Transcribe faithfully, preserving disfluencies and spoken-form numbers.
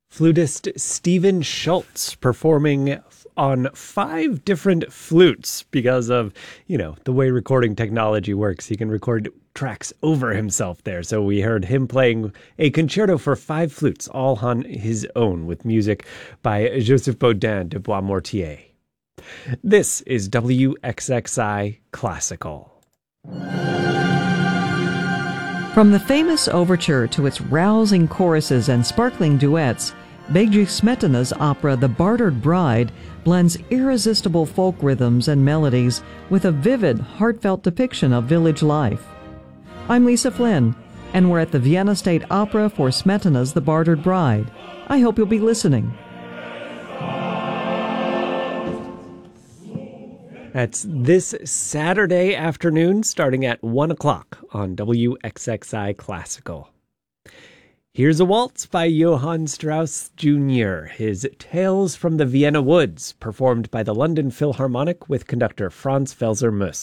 Flutist Stephen Schultz performing on five different flutes because of, you know, the way recording technology works. He can record tracks over himself there. So we heard him playing a concerto for five flutes, all on his own, with music by Joseph Bodin de Boismortier. This is W X X I Classical. From the famous overture to its rousing choruses and sparkling duets, Bedřich Smetana's opera The Bartered Bride blends irresistible folk rhythms and melodies with a vivid, heartfelt depiction of village life. I'm Lisa Flynn, and we're at the Vienna State Opera for Smetana's The Bartered Bride. I hope you'll be listening. That's this Saturday afternoon, starting at one o'clock on W X X I Classical. Here's a waltz by Johann Strauss Junior, his Tales from the Vienna Woods, performed by the London Philharmonic with conductor Franz Welser-Möst.